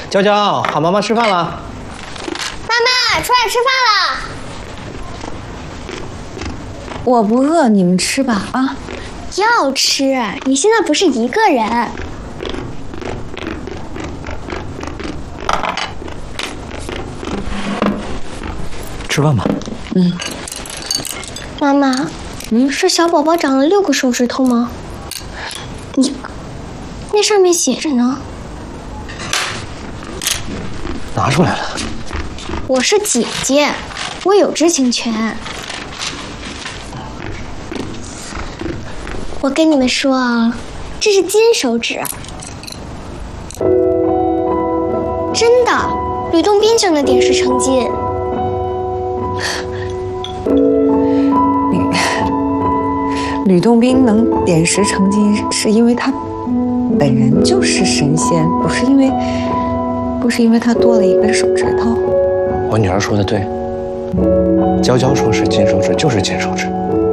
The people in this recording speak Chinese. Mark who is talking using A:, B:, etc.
A: 娇娇，喊妈妈吃饭了。
B: 妈妈，出来吃饭了。
C: 我不饿，你们吃吧啊。
B: 要吃，你现在不是一个人。
A: 吃饭吧。
B: 妈妈，是小宝宝长了6个手指头吗？那上面写着呢。
A: 拿出来了。
B: 我是姐姐，我有知情权。我跟你们说啊，这是金手指，真的，吕洞宾就能点石成金。
C: 吕洞宾能点石成金，是因为他本人就是神仙，不是因为他多了一根手指头。
A: 我女儿说的对，娇娇说是金手指就是金手指。